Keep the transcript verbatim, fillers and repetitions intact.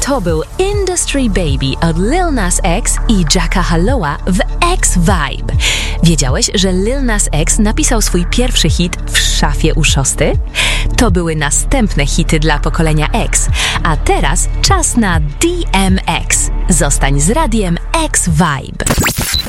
to był Industry Baby od Lil Nas X i Jacka Harlowa w X-Vibe. Wiedziałeś, że Lil Nas X napisał swój pierwszy hit w szafie u szosty? To były następne hity dla pokolenia X, a teraz czas na D M X. Zostań z radiem X-Vibe.